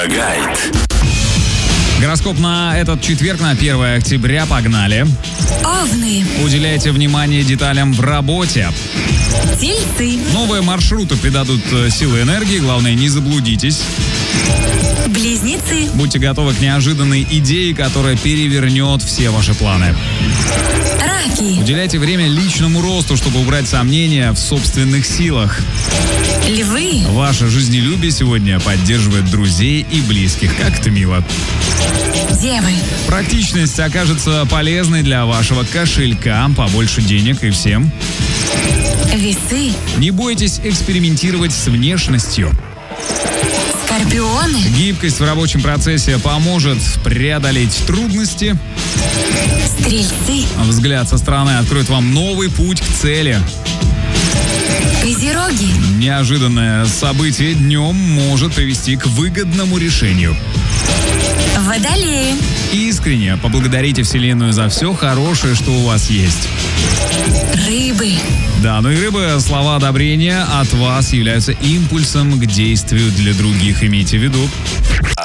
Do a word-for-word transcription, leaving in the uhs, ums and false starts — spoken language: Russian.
Гайд. Гороскоп на этот четверг, на первое октября. Погнали. Овны, Уделяйте внимание деталям в работе. Тельцы, Новые маршруты придадут э, силы и энергии. Главное, не заблудитесь. Близнецы, Будьте готовы к неожиданной идее, которая перевернет все ваши планы. Раки, Уделяйте время личному росту, чтобы убрать сомнения в собственных силах. Львы, Ваше жизнелюбие сегодня поддерживает друзей и близких. Как это мило. Девы, Практичность окажется полезной для вашего кошелька. Побольше денег и всем. Весы, Не бойтесь экспериментировать с внешностью. Скорпионы, Гибкость в рабочем процессе поможет преодолеть трудности. Стрельцы, Взгляд со стороны откроет вам новый путь к цели. Козероги, Неожиданное событие днем может привести к выгодному решению. Водолеи, Искренне поблагодарите Вселенную за все хорошее, что у вас есть. Рыбы. Да, ну и рыбы, слова одобрения от вас являются импульсом к действию для других. Имейте в виду.